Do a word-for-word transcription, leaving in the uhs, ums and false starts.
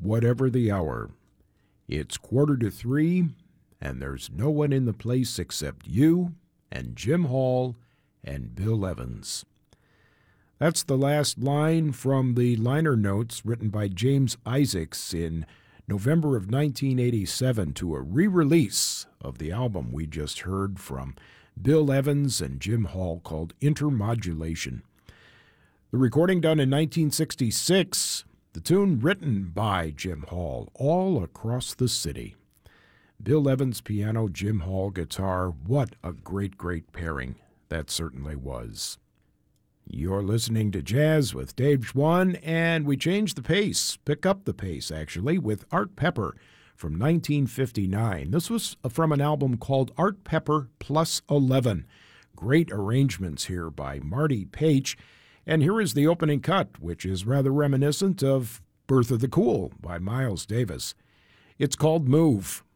whatever the hour. It's quarter to three, and there's no one in the place except you and Jim Hall and Bill Evans. That's the last line from the liner notes written by James Isaacs in November of nineteen eighty-seven to a re-release of the album we just heard from Bill Evans and Jim Hall called Intermodulation. The recording done in nineteen sixty-six, the tune written by Jim Hall, All Across the City. Bill Evans piano, Jim Hall guitar. What a great, great pairing that certainly was. You're listening to Jazz with Dave Schwann, and we change the pace, pick up the pace, actually, with Art Pepper from nineteen fifty-nine. This was from an album called Art Pepper Plus eleven. Great arrangements here by Marty Paich. And here is the opening cut, which is rather reminiscent of Birth of the Cool by Miles Davis. It's called Move.